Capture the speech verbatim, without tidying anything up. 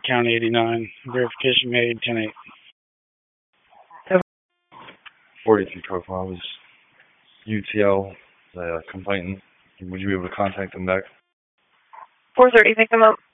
County eighty-nine. Verification made ten eight. forty-three profile was U T L, the complainant. Would you be able to contact them back? four thirty, pick them up.